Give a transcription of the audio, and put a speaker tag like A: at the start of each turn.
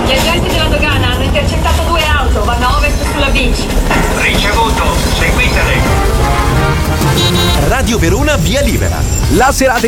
A: Gli agenti della dogana hanno intercettato 2 auto, vanno a ovest sulla beach.
B: Ricevuto, seguitele.
C: Radio Verona via libera.
D: La serata